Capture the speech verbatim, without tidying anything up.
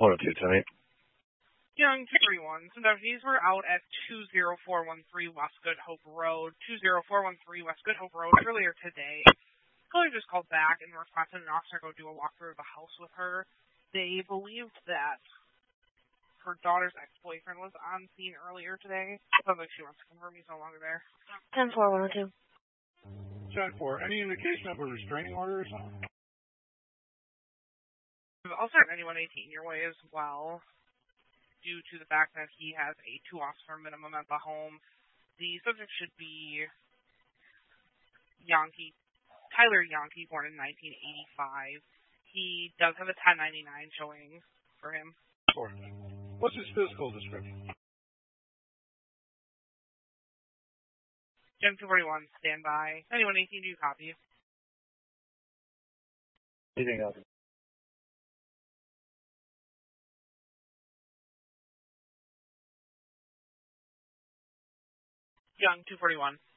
Hold on to tonight. Young two thirty-one. Some deputies were out at two oh four one three West Good Hope Road, two oh four one three West Good Hope Road earlier today. Chloe just called back and requested an officer go do a walkthrough of the house with her. They believed that her daughter's ex-boyfriend was on scene earlier today. Sounds like she wants to confirm he's no longer there. ten four one oh two. ten four. Any indication of a restraining order or something? I'll start anyone eighteen your way as well, due to the fact that he has a two-officer minimum at the home. The subject should be Yankee, Tyler Yankee, born in nineteen eighty-five. He does have a ten ninety-nine showing for him. Sure. What's his physical description? Gen two forty-one, stand by. Anyone eighteen, do you copy? Anything else? Young two forty-one.